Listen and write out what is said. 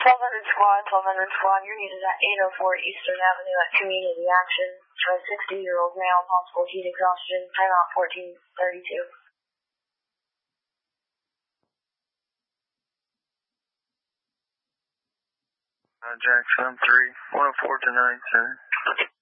1200 squad, you're needed at 804 Eastern Avenue at Community Action. For a 60-year-old male, possible heat exhaustion, timeout 1432. Jackson 3, 104 to 9, sir.